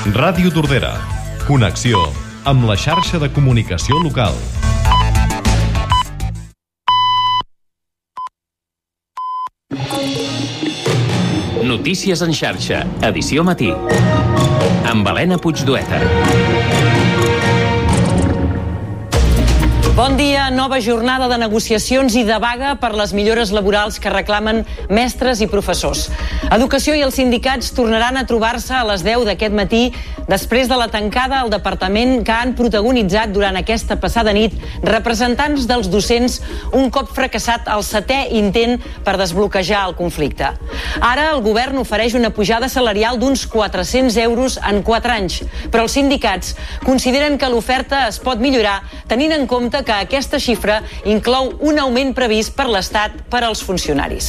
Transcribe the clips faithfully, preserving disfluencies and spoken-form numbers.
Ràdio Tordera. Connexió amb la xarxa de comunicació local. Notícies en xarxa, edició matí. Amb Helena Puigdueta. Bon dia, nova jornada de negociacions i de vaga per les millores laborals que reclamen mestres i professors. Educació i els sindicats tornaran a trobar-se a les deu d'aquest matí després de la tancada al departament que han protagonitzat durant aquesta passada nit representants dels docents un cop fracassat el setè intent per desbloquejar el conflicte. Ara el govern ofereix una pujada salarial d'uns quatre-cents euros en quatre anys, però els sindicats consideren que l'oferta es pot millorar tenint en compte que aquesta xifra inclou un augment previst per l'Estat per als funcionaris.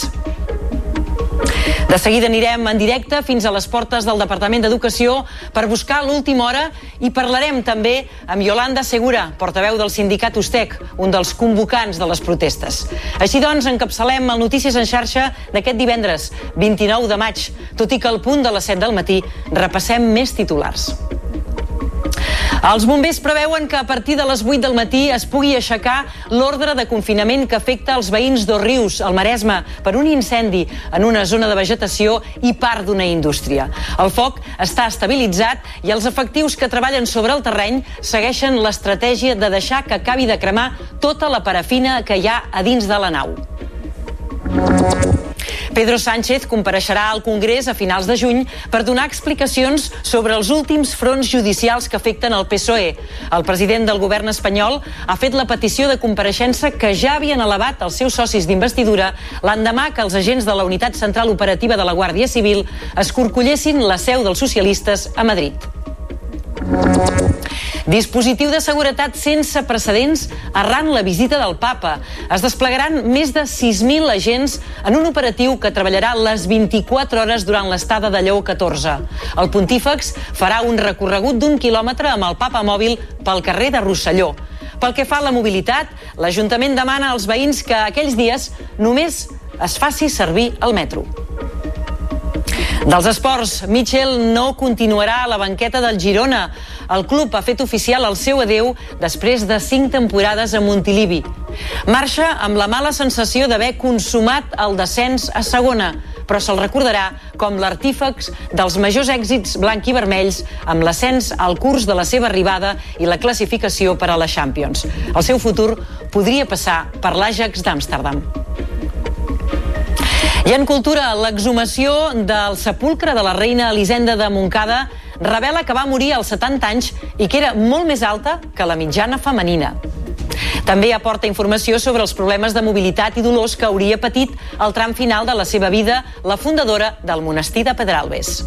De seguida anirem en directe fins a les portes del Departament d'Educació per buscar l'última hora i parlarem també amb Yolanda Segura, portaveu del sindicat USTEC, un dels convocants de les protestes. Així doncs, encapçalem el Notícies en xarxa d'aquest divendres, vint-i-nou de maig, tot i que al punt de les set del matí repassem més titulars. Els bombers preveuen que a partir de les vuit del matí es pugui aixecar l'ordre de confinament que afecta els veïns d'Òrrius, al Maresme, per un incendi en una zona de vegetació i part d'una indústria. El foc està estabilitzat i els efectius que treballen sobre el terreny segueixen l'estratègia de deixar que acabi de cremar tota la parafina que hi ha a dins de la nau. Pedro Sánchez compareixerà al Congrés a finals de juny per donar explicacions sobre els últims fronts judicials que afecten el P S O E. El president del govern espanyol ha fet la petició de compareixença que ja havien elevat els seus socis d'investidura l'endemà que els agents de la Unitat Central Operativa de la Guàrdia Civil escorcollessin la seu dels socialistes a Madrid. Dispositiu de seguretat sense precedents arran la visita del Papa. Es desplegaran més de sis mil agents en un operatiu que treballarà les vint-i-quatre hores durant l'estada de Lleó catorze. El pontífex farà un recorregut d'un quilòmetre amb el Papa mòbil pel carrer de Rosselló. Pel que fa a la mobilitat, l'Ajuntament demana als veïns que aquells dies només es faci servir el metro. Dels esports, Mitchell no continuarà a la banqueta del Girona. El club ha fet oficial el seu adeu després de cinc temporades a Montilivi. Marxa amb la mala sensació d'haver consumat el descens a segona, però se'l recordarà com l'artífex dels majors èxits blanc i vermells amb l'ascens al curs de la seva arribada i la classificació per a la Champions. El seu futur podria passar per l'Ajax d'Amsterdam. I en cultura, l'exhumació del sepulcre de la reina Elisenda de Montcada revela que va morir als setanta anys i que era molt més alta que la mitjana femenina. També aporta informació sobre els problemes de mobilitat i dolors que hauria patit al tram final de la seva vida la fundadora del monestir de Pedralbes.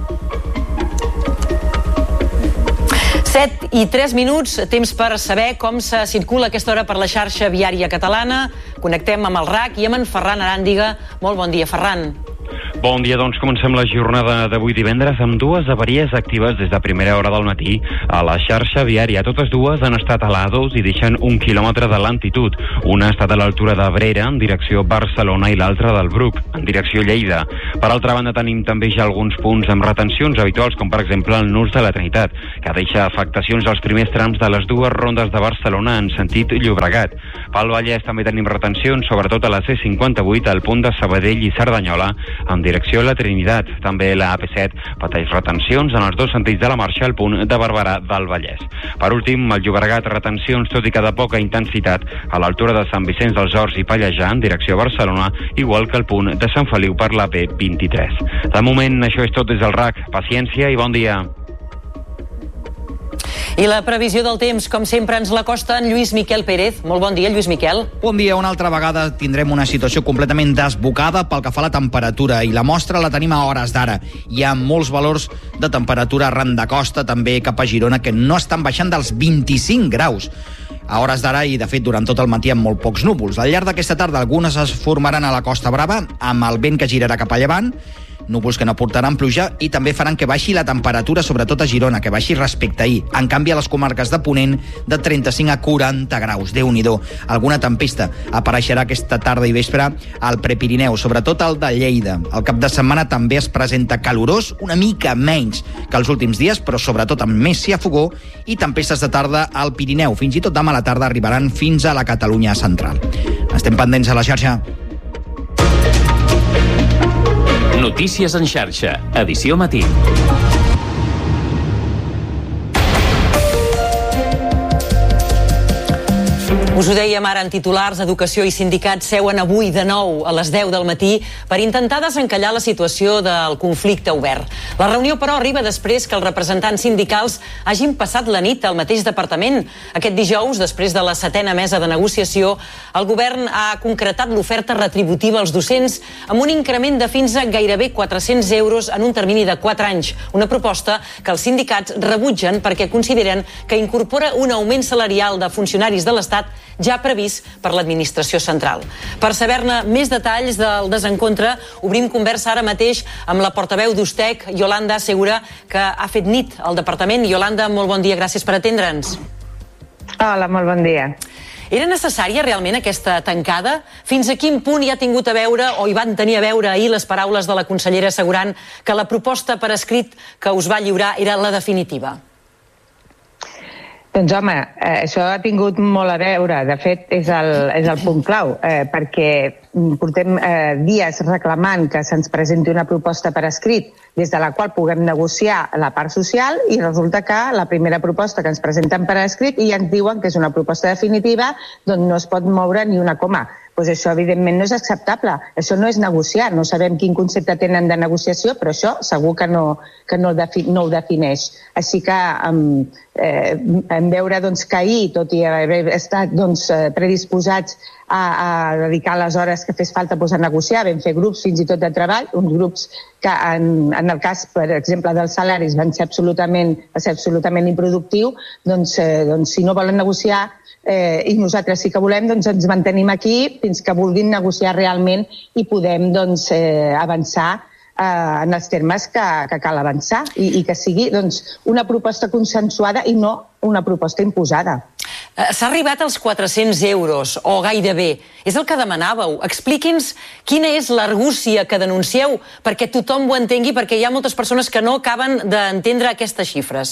set i tres minuts, temps per saber com se circula a aquesta hora per la xarxa viària catalana. Connectem amb el R A C i amb en Ferran Aràndiga. Molt bon dia, Ferran. Bon dia, doncs comencem la jornada d'avui divendres amb dues avaries actives des de primera hora del matí a la xarxa viària. Totes dues han estat a l'A dos i deixen un quilòmetre de lentitud. Una ha estat a l'altura d'Abrera, en direcció Barcelona, i l'altra del Bruc, en direcció Lleida. Per altra banda, tenim també ja alguns punts amb retencions habituals, com per exemple el Nus de la Trinitat, que deixa afectacions als primers trams de les dues rondes de Barcelona en sentit Llobregat. Pel Vallès també tenim retencions, sobretot a la C cinquanta-vuit, al punt de Sabadell i Cerdanyola, en direcció a la Trinitat. També la A P set pateix retencions en els dos sentits de la marxa al punt de Barberà del Vallès. Per últim, el Llobregat, retencions, tot i que de poca intensitat, a l'altura de Sant Vicenç dels Horts i Pallejà, en direcció a Barcelona, igual que al punt de Sant Feliu per la P vint-i-tres. De moment, això és tot des del R A C. Paciència i bon dia. I la previsió del temps, com sempre, ens l'acosta en Lluís Miquel Pérez. Molt bon dia, Lluís Miquel. Bon dia. Una altra vegada tindrem una situació completament desbocada pel que fa a la temperatura, i la mostra la tenim a hores d'ara. Hi ha molts valors de temperatura arran de costa, també cap a Girona, que no estan baixant dels vint-i-cinc graus. A hores d'ara i, de fet, durant tot el matí amb molt pocs núvols. Al llarg d'aquesta tarda algunes es formaran a la Costa Brava, amb el vent que girarà cap a llevant, núvols que no portaran pluja i també faran que baixi la temperatura, sobretot a Girona, que baixi respecte a ahir. En canvi, a les comarques de Ponent, de trenta-cinc a quaranta graus. Déu-n'hi-do. Alguna tempesta apareixerà aquesta tarda i vespre al Prepirineu, sobretot al de Lleida. El cap de setmana també es presenta calorós, una mica menys que els últims dies, però sobretot amb més ciafogó i tempestes de tarda al Pirineu. Fins i tot demà a la tarda arribaran fins a la Catalunya central. Estem pendents a la xarxa. Notícies en xarxa, edició matí. Us ho dèiem ara en titulars, Educació i sindicats seuen avui de nou a les deu del matí per intentar desencallar la situació del conflicte obert. La reunió, però, arriba després que els representants sindicals hagin passat la nit al mateix departament. Aquest dijous, després de la setena mesa de negociació, el govern ha concretat l'oferta retributiva als docents amb un increment de fins a gairebé quatre-cents euros en un termini de quatre anys. Una proposta que els sindicats rebutgen perquè consideren que incorpora un augment salarial de funcionaris de l'Estat ja previst per l'administració central. Per saber-ne més detalls del desencontre, obrim conversa ara mateix amb la portaveu d'Ustec, Yolanda Segura, que ha fet nit al departament. Yolanda, molt bon dia, gràcies per atendre'ns. Hola, molt bon dia. Era necessària realment aquesta tancada? Fins a quin punt hi ha tingut a veure o hi van tenir a veure ahir les paraules de la consellera assegurant que la proposta per escrit que us va lliurar era la definitiva? Doncs home, eh, això ha tingut molt a veure, de fet és el, és el punt clau, eh, perquè portem eh, dies reclamant que se'ns presenti una proposta per escrit des de la qual puguem negociar la part social i resulta que la primera proposta que ens presenten per escrit i ja ens diuen que és una proposta definitiva, doncs no es pot moure ni una coma. Doncs això evidentment no és acceptable, això no és negociar, no sabem quin concepte tenen de negociació, però això segur que no, que no, defi, no ho defineix. Així que eh, en veure doncs, que ahir, tot i haver estat doncs, predisposats a, a dedicar les hores que fes falta doncs, a negociar, vam fer grups fins i tot de treball, uns grups que en, en el cas, per exemple, dels salaris van ser absolutament, va ser absolutament improductiu, doncs, eh, doncs si no volen negociar, Eh, i nosaltres sí que volem, doncs ens mantenim aquí fins que vulguin negociar realment i podem doncs, eh, avançar eh, en els termes que, que cal avançar i, i que sigui doncs, una proposta consensuada i no una proposta imposada. S'ha arribat als quatre-cents euros, o gairebé. És el que demanàveu. Expliqui'ns quina és l'argúcia que denuncieu perquè tothom ho entengui, perquè hi ha moltes persones que no acaben d'entendre aquestes xifres.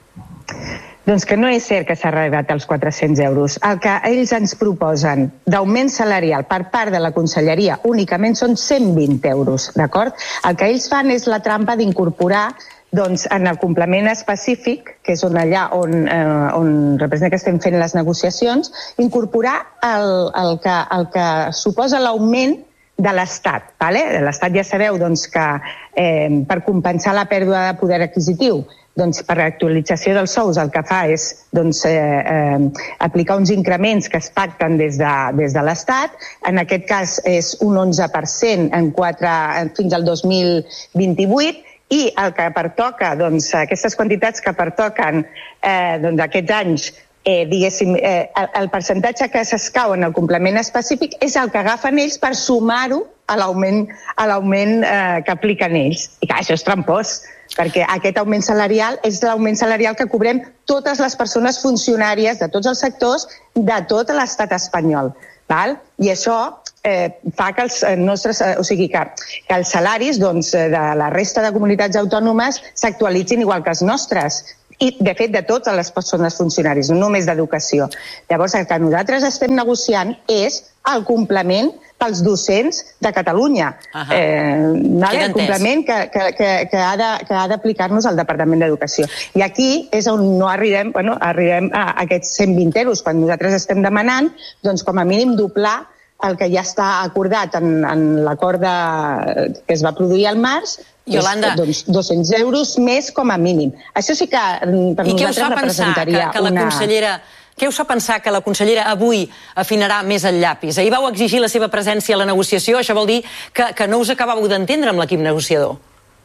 Doncs que no és cert que s'ha arribat als quatre-cents euros. El que ells ens proposen d'augment salarial per part de la Conselleria únicament són cent vint euros, d'acord? El que ells fan és la trampa d'incorporar doncs, en el complement específic, que és on allà on, eh, on representa que estem fent les negociacions, incorporar el, el, que, el que suposa l'augment de l'Estat. Vale? L'Estat ja sabeu doncs, que eh, per compensar la pèrdua de poder adquisitiu, doncs, per l'actualització dels sous el que fa és doncs, eh, eh, aplicar uns increments que es pacten des de, des de l'Estat. En aquest cas és un onze per cent en quatre, fins al dos mil vint-i-vuit i el que pertoca, doncs, aquestes quantitats que pertoquen eh, doncs, aquests anys, eh, diguéssim, eh, el, el percentatge que s'escau en el complement específic és el que agafen ells per sumar-ho a l'augment a l'augment eh, que apliquen ells. I clar, això és trampós, perquè aquest augment salarial és l'augment salarial que cobrem totes les persones funcionàries de tots els sectors de tot l'estat espanyol. Val? I això eh, fa que els nostres, eh, o sigui, que, que els salaris doncs, de la resta de comunitats autònomes s'actualitzin igual que els nostres. I, de fet, de totes les persones funcionàries, no només d'educació. Llavors, el que nosaltres estem negociant és el complement pels docents de Catalunya. Uh -huh. eh, vale? El complement que, que, que, que ha d'aplicar-nos al Departament d'Educació. I aquí és on no arribem, bueno, arribem a aquests cent vint euros, quan nosaltres estem demanant, doncs, com a mínim, doblar el que ja està acordat en, en l'acord que es va produir al març, Yolanda, és, doncs, dos-cents euros més com a mínim. Això sí que per nosaltres representaria que, que la una... consellera... Què us fa pensar que la consellera avui afinarà més el llapis? Ahir vau exigir la seva presència a la negociació, això vol dir que, que no us acabàveu d'entendre amb l'equip negociador.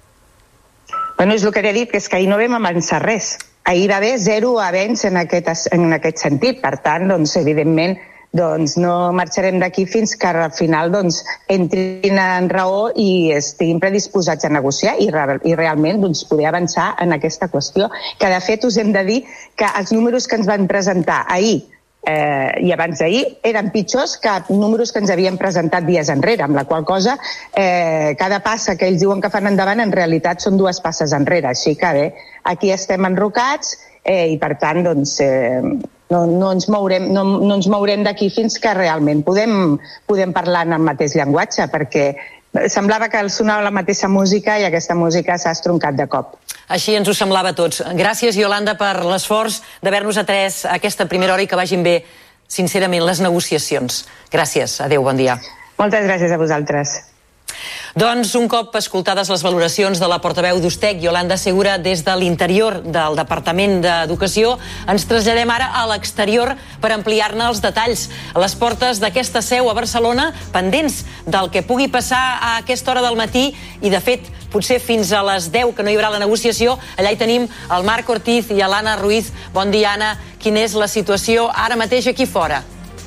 Bueno, és el que he dit, que és que ahir no vam avançar res. Ahir va haver zero avenç en aquest, en aquest sentit. Per tant, doncs, evidentment, doncs no marxarem d'aquí fins que al final doncs, entrin en raó i estiguin predisposats a negociar i, re i realment doncs, poder avançar en aquesta qüestió. Que de fet us hem de dir que els números que ens van presentar ahir eh, i abans d'ahir eren pitjors que números que ens havien presentat dies enrere, amb la qual cosa eh, cada passa que ells diuen que fan endavant en realitat són dues passes enrere. Així que bé, aquí estem enrocats eh, i per tant doncs... Eh, No, no ens mourem, no, no ens mourem d'aquí fins que realment podem, podem parlar en el mateix llenguatge, perquè semblava que sonava la mateixa música i aquesta música s'ha estroncat de cop. Així ens ho semblava a tots. Gràcies, Iolanda, per l'esforç d'haver-nos atès aquesta primera hora i que vagin bé, sincerament, les negociacions. Gràcies. Adéu, bon dia. Moltes gràcies a vosaltres. Doncs un cop escoltades les valoracions de la portaveu d'Ustec, Iolanda Segura, des de l'interior del Departament d'Educació, ens traslladem ara a l'exterior per ampliar-ne els detalls. A les portes d'aquesta seu a Barcelona, pendents del que pugui passar a aquesta hora del matí i, de fet, potser fins a les deu, que no hi haurà la negociació, allà hi tenim el Marc Ortiz i l'Anna Ruiz. Bon dia, Anna. Quina és la situació ara mateix aquí fora?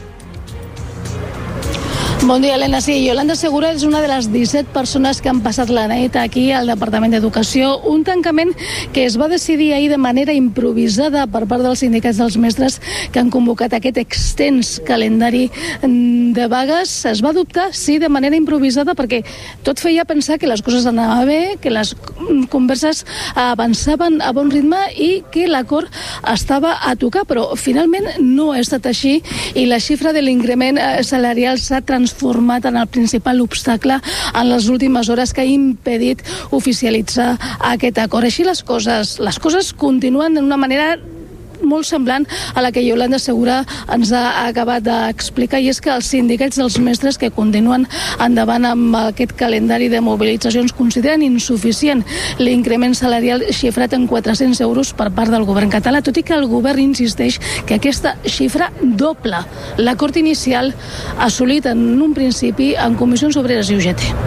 Bon dia, Helena. Sí, Iolanda Segura és una de les disset persones que han passat la nit aquí al Departament d'Educació. Un tancament que es va decidir ahir de manera improvisada per part dels sindicats dels mestres que han convocat aquest extens calendari de vagues. Es va adoptar, sí, de manera improvisada perquè tot feia pensar que les coses anaven bé, que les converses avançaven a bon ritme i que l'acord estava a tocar, però finalment no ha estat així i la xifra de l'increment salarial s'ha transformat format en el principal obstacle en les últimes hores que ha impedit oficialitzar aquest acord. Així les coses, les coses continuen d'una manera molt semblant a la que Iolanda Segura ens ha acabat d'explicar, i és que els sindicats dels mestres que continuen endavant amb aquest calendari de mobilitzacions consideren insuficient l'increment salarial xifrat en quatre-cents euros per part del govern català, tot i que el govern insisteix que aquesta xifra dobla l'acord inicial assolit en un principi en Comissions Obreres i U G T.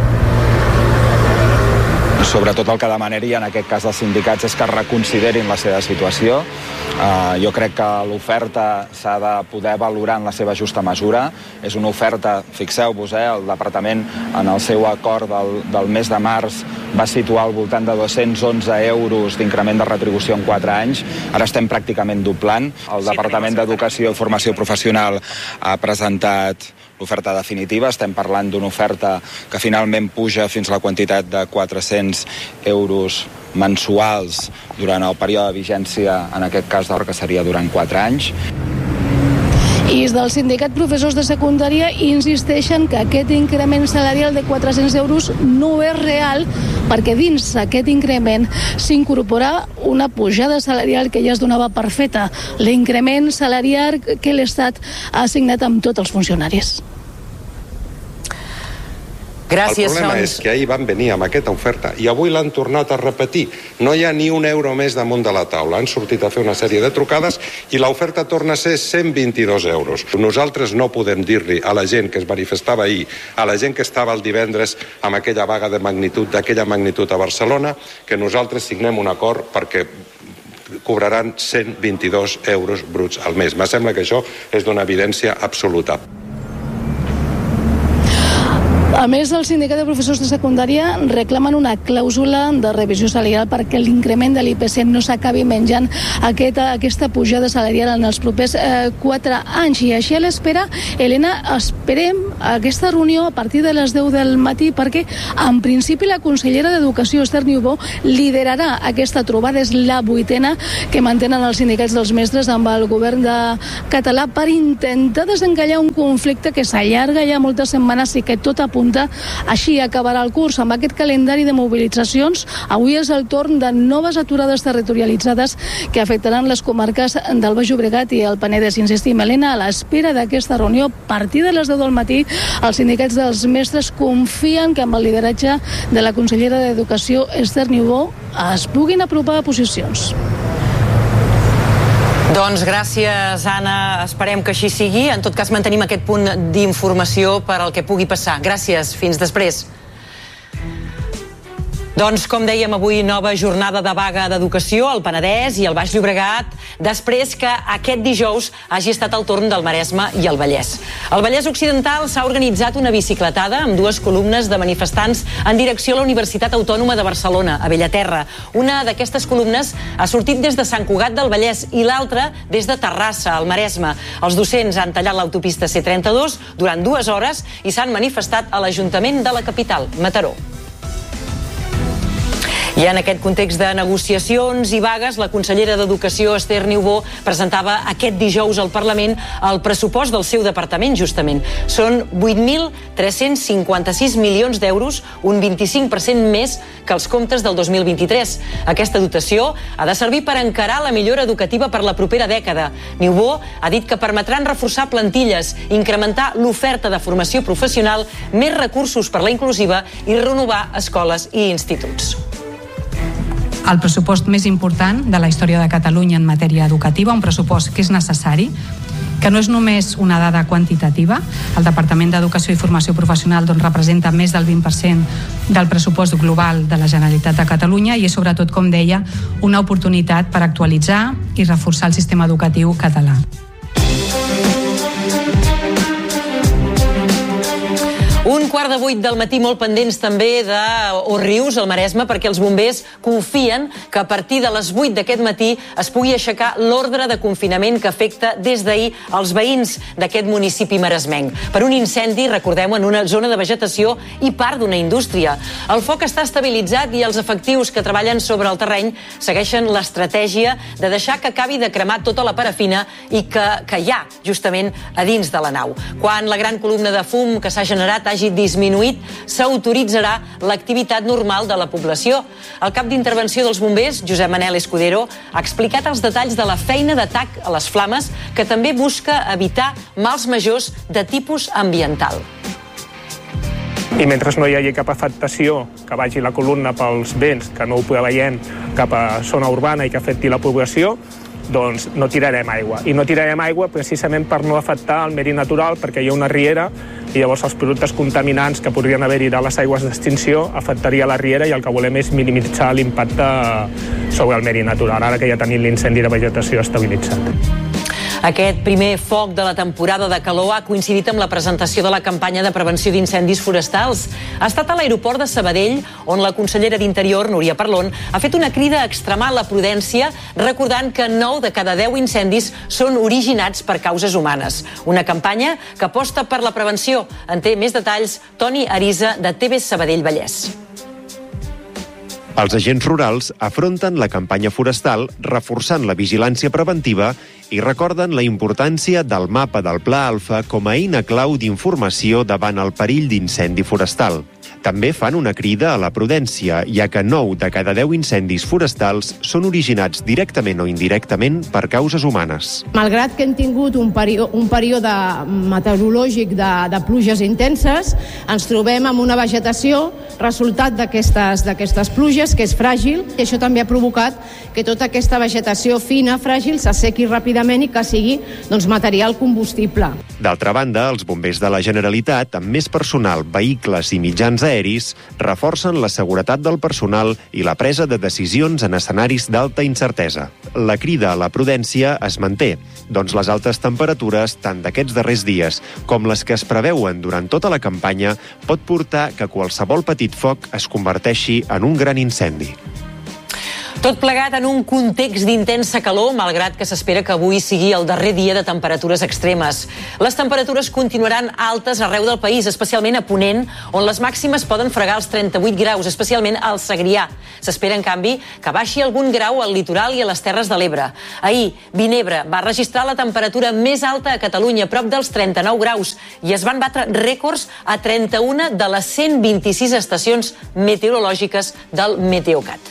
Sobretot el que demanaria en aquest cas dels sindicats és que reconsiderin la seva situació. Uh, jo crec que l'oferta s'ha de poder valorar en la seva justa mesura. És una oferta, fixeu-vos, eh, el departament en el seu acord del, del mes de març va situar al voltant de dos-cents onze euros d'increment de retribució en quatre anys. Ara estem pràcticament doblant. El Departament d'Educació i Formació Professional ha presentat l'oferta definitiva. Estem parlant d'una oferta que finalment puja fins a la quantitat de quatre-cents euros mensuals durant el període de vigència, en aquest cas que seria durant quatre anys. I del sindicat professors de secundària insisteixen que aquest increment salarial de quatre-cents euros no és real perquè dins aquest increment s'incorpora una pujada salarial que ja es donava per feta, l'increment salarial que l'Estat ha assignat amb tots els funcionaris. Gràcies, el problema és que ahir van venir amb aquesta oferta i avui l'han tornat a repetir. No hi ha ni un euro més damunt de la taula. Han sortit a fer una sèrie de trucades i l'oferta torna a ser cent vint-i-dos euros. Nosaltres no podem dir-li a la gent que es manifestava ahir, a la gent que estava el divendres amb aquella vaga de magnitud, d'aquella magnitud a Barcelona, que nosaltres signem un acord perquè cobraran cent vint-i-dos euros bruts al mes. Me sembla que això és d'una evidència absoluta. A més, el sindicat de professors de secundària reclamen una clàusula de revisió salarial perquè l'increment de l'I P C no s'acabi menjant aquesta, aquesta pujada salarial en els propers eh, quatre anys. I així a l'espera, Helena, esperem aquesta reunió a partir de les deu del matí perquè, en principi, la consellera d'Educació, Esther Niubó, liderarà aquesta trobada. És la vuitena que mantenen els sindicats dels mestres amb el govern de català per intentar desencallar un conflicte que s'allarga ja moltes setmanes i que tot apunta així acabarà el curs. Amb aquest calendari de mobilitzacions, avui és el torn de noves aturades territorialitzades que afectaran les comarques del Baix Llobregat i el Penedès. Insistim, Helena, a l'espera d'aquesta reunió, a partir de les deu del matí, els sindicats dels mestres confien que amb el lideratge de la consellera d'Educació, Esther Niubó, es puguin apropar a posicions. Doncs gràcies, Anna. Esperem que així sigui. En tot cas, mantenim aquest punt d'informació per al que pugui passar. Gràcies. Fins després. Doncs, com dèiem, avui nova jornada de vaga d'educació al Penedès i al Baix Llobregat, després que aquest dijous hagi estat el torn del Maresme i el Vallès. Al Vallès Occidental s'ha organitzat una bicicletada amb dues columnes de manifestants en direcció a la Universitat Autònoma de Barcelona, a Bellaterra. Una d'aquestes columnes ha sortit des de Sant Cugat del Vallès i l'altra des de Terrassa, al Maresme. Els docents han tallat l'autopista C trenta-dos durant dues hores i s'han manifestat a l'Ajuntament de la capital, Mataró. I en aquest context de negociacions i vagues, la consellera d'Educació, Esther Niubó, presentava aquest dijous al Parlament el pressupost del seu departament, justament. Són vuit mil tres-cents cinquanta-sis milions d'euros, un vint-i-cinc per cent més que els comptes del dos mil vint-i-tres. Aquesta dotació ha de servir per encarar la millora educativa per la propera dècada. Niubó ha dit que permetran reforçar plantilles, incrementar l'oferta de formació professional, més recursos per la inclusiva i renovar escoles i instituts. El pressupost més important de la història de Catalunya en matèria educativa, un pressupost que és necessari, que no és només una dada quantitativa. El Departament d'Educació i Formació Professional doncs, representa més del vint per cent del pressupost global de la Generalitat de Catalunya i és sobretot, com deia, una oportunitat per actualitzar i reforçar el sistema educatiu català. Un quart de vuit del matí, molt pendents també de Òrrius, al Maresme, perquè els bombers confien que a partir de les vuit d'aquest matí es pugui aixecar l'ordre de confinament que afecta des d'ahir els veïns d'aquest municipi maresmenc. Per un incendi, recordem, en una zona de vegetació i part d'una indústria. El foc està estabilitzat i els efectius que treballen sobre el terreny segueixen l'estratègia de deixar que acabi de cremar tota la parafina i que, que hi ha, justament, a dins de la nau. Quan la gran columna de fum que s'ha generat hagi disminuït, s'autoritzarà l'activitat normal de la població. El cap d'intervenció dels bombers, Josep Manel Escudero, ha explicat els detalls de la feina d'atac a les flames que també busca evitar mals majors de tipus ambiental. I mentre no hi hagi cap afectació que vagi la columna pels vents, que no ho veiem cap a zona urbana i que afecti la població, doncs no tirarem aigua. I no tirarem aigua precisament per no afectar el medi natural, perquè hi ha una riera i llavors els productes contaminants que podrien haver-hi de les aigües d'extinció afectaria la riera i el que volem és minimitzar l'impacte sobre el medi natural, ara que ja tenim l'incendi de vegetació estabilitzat. Aquest primer foc de la temporada de calor ha coincidit amb la presentació de la campanya de prevenció d'incendis forestals. Ha estat a l'aeroport de Sabadell, on la consellera d'Interior, Núria Parlon, ha fet una crida a extremar la prudència, recordant que nou de cada deu incendis són originats per causes humanes. Una campanya que aposta per la prevenció. En té més detalls Toni Arisa, de T V Sabadell Vallès. Els agents rurals afronten la campanya forestal reforçant la vigilància preventiva i recorden la importància del mapa del Pla Alfa com a eina clau d'informació davant el perill d'incendi forestal. També fan una crida a la prudència, ja que nou de cada deu incendis forestals són originats directament o indirectament per causes humanes. Malgrat que hem tingut un, període, un període meteorològic de, de pluges intenses, ens trobem amb una vegetació resultat d'aquestes d'aquestes pluges, que és fràgil, i això també ha provocat que tota aquesta vegetació fina, fràgil, s'assequi ràpidament i que sigui doncs, material combustible. D'altra banda, els bombers de la Generalitat, amb més personal, vehicles i mitjans aeris, reforcen la seguretat del personal i la presa de decisions en escenaris d'alta incertesa. La crida a la prudència es manté, doncs les altes temperatures, tant d'aquests darrers dies com les que es preveuen durant tota la campanya, pot portar que qualsevol petit foc es converteixi en un gran incendi. Tot plegat en un context d'intensa calor, malgrat que s'espera que avui sigui el darrer dia de temperatures extremes. Les temperatures continuaran altes arreu del país, especialment a Ponent, on les màximes poden fregar els trenta-vuit graus, especialment al Segrià. S'espera, en canvi, que baixi algun grau al litoral i a les Terres de l'Ebre. Ahir, Vinebre va registrar la temperatura més alta a Catalunya, prop dels trenta-nou graus, i es van batre rècords a trenta-una de les cent vint-i-sis estacions meteorològiques del Meteocat.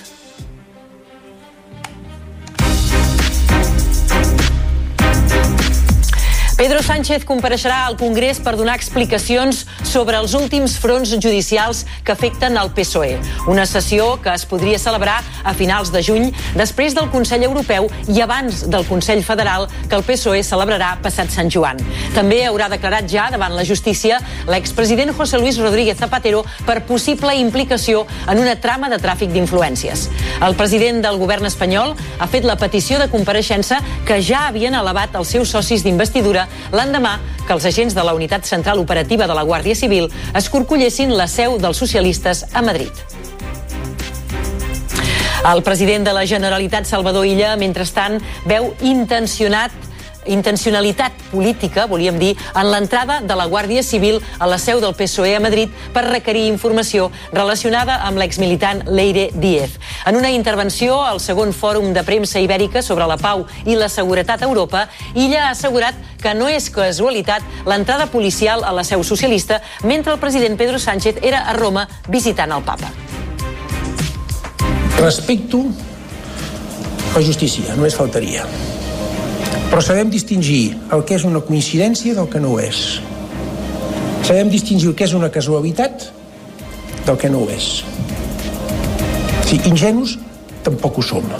Pedro Sánchez compareixerà al Congrés per donar explicacions sobre els últims fronts judicials que afecten el P S O E. Una sessió que es podria celebrar a finals de juny, després del Consell Europeu i abans del Consell Federal, que el P S O E celebrarà passat Sant Joan. També haurà declarat ja davant la justícia l'expresident José Luis Rodríguez Zapatero per possible implicació en una trama de tràfic d'influències. El president del govern espanyol ha fet la petició de compareixença que ja havien elevat els seus socis d'investidura l'endemà que els agents de la Unitat Central Operativa de la Guàrdia Civil escorcollessin la seu dels socialistes a Madrid. El president de la Generalitat, Salvador Illa, mentrestant, veu intencionat intencionalitat política, volíem dir, en l'entrada de la Guàrdia Civil a la seu del P S O E a Madrid per requerir informació relacionada amb l'exmilitant Leire Díez. En una intervenció al segon fòrum de premsa ibèrica sobre la pau i la seguretat a Europa, Illa ha assegurat que no és casualitat l'entrada policial a la seu socialista mentre el president Pedro Sánchez era a Roma visitant el papa. Respecto la justícia, només faltaria. Però sabem distingir el que és una coincidència del que no ho és. Sabem distingir el que és una casualitat del que no ho és. Sí, ingenus tampoc ho som.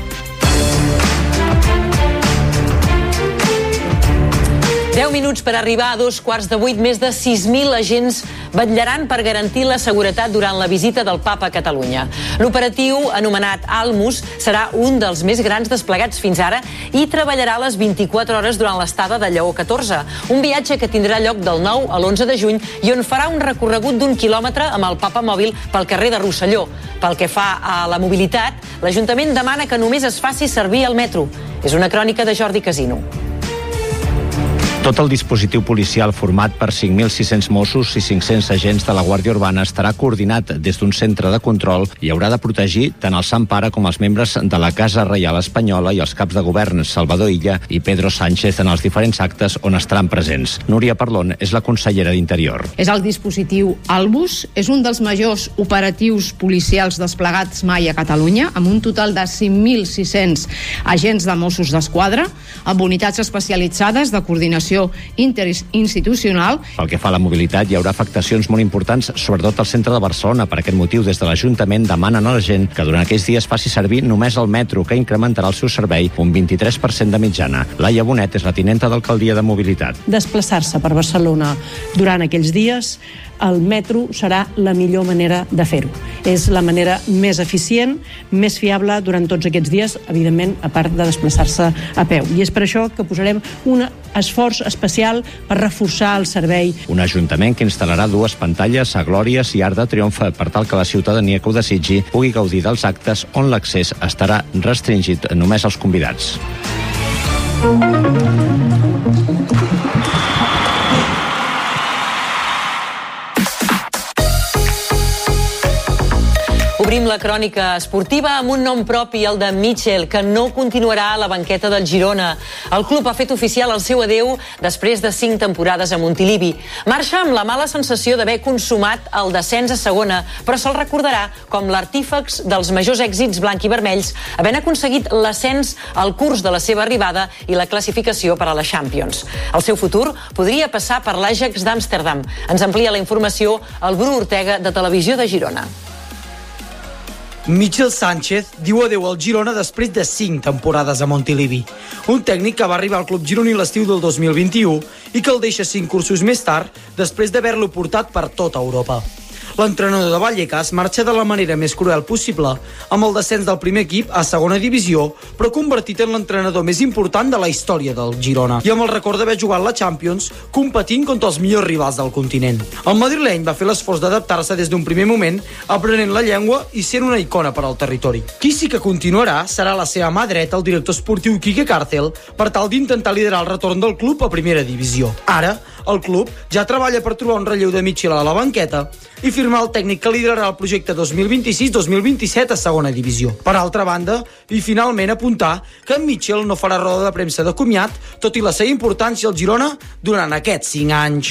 deu minuts per arribar a dos quarts de vuit. Més de sis mil agents vetllaran per garantir la seguretat durant la visita del Papa a Catalunya. L'operatiu, anomenat Almus, serà un dels més grans desplegats fins ara i treballarà les vint-i-quatre hores durant l'estada de Lleó catorze. Un viatge que tindrà lloc del nou a l'onze de juny i on farà un recorregut d'un quilòmetre amb el Papa mòbil pel carrer de Rosselló. Pel que fa a la mobilitat, l'Ajuntament demana que només es faci servir el metro. És una crònica de Jordi Casino. Tot el dispositiu policial format per cinc mil sis-cents Mossos i cinc-cents agents de la Guàrdia Urbana estarà coordinat des d'un centre de control i haurà de protegir tant el Sant Pare com els membres de la Casa Reial Espanyola i els caps de govern Salvador Illa i Pedro Sánchez en els diferents actes on estaran presents. Núria Parlon és la consellera d'Interior. És el dispositiu Albus, és un dels majors operatius policials desplegats mai a Catalunya, amb un total de cinc mil sis-cents agents de Mossos d'Esquadra, amb unitats especialitzades de coordinació interinstitucional. Pel que fa a la mobilitat, hi haurà afectacions molt importants, sobretot al centre de Barcelona. Per aquest motiu, des de l'Ajuntament demanen a la gent que durant aquells dies faci servir només el metro, que incrementarà el seu servei un vint-i-tres per cent de mitjana. Laia Bonet és la tinenta d'alcaldia de mobilitat. Desplaçar-se per Barcelona durant aquells dies, el metro serà la millor manera de fer-ho. És la manera més eficient, més fiable durant tots aquests dies, evidentment, a part de desplaçar-se a peu. I és per això que posarem un esforç especial per reforçar el servei. Un ajuntament que instal·larà dues pantalles a Glòries i Arc de Triomf per tal que la ciutadania que ho desitgi pugui gaudir dels actes on l'accés estarà restringit només als convidats. Obrim la crònica esportiva amb un nom propi, el de Mitchell, que no continuarà a la banqueta del Girona. El club ha fet oficial el seu adeu després de cinc temporades a Montilivi. Marxa amb la mala sensació d'haver consumat el descens a segona, però se'l recordarà com l'artífex dels majors èxits blanc i vermells, havent aconseguit l'ascens al curs de la seva arribada i la classificació per a la Champions. El seu futur podria passar per l'Ajax d'Amsterdam. Ens amplia la informació el Bru Ortega, de Televisió de Girona. Mitchell Sánchez diu adeu al Girona després de cinc temporades a Montilivi. Un tècnic que va arribar al club gironí l'estiu del dos mil vint-i-u i que el deixa cinc cursos més tard després d'haver-lo portat per tota Europa. L'entrenador de Vallecas marxa de la manera més cruel possible, amb el descens del primer equip a segona divisió, però convertit en l'entrenador més important de la història del Girona, i amb el record d'haver jugat la Champions competint contra els millors rivals del continent. El madrileny va fer l'esforç d'adaptar-se des d'un primer moment, aprenent la llengua i sent una icona per al territori. Qui sí que continuarà serà la seva mà dreta, el director esportiu Quique Càrcel, per tal d'intentar liderar el retorn del club a primera divisió. Ara, el club ja treballa per trobar un relleu de Mitchell a la banqueta i firmar el tècnic que liderarà el projecte dos mil vint-i-sis dos mil vint-i-set a segona divisió. Per altra banda, i finalment apuntar que en Mitchell no farà roda de premsa de comiat, tot i la seva importància al Girona durant aquests cinc anys.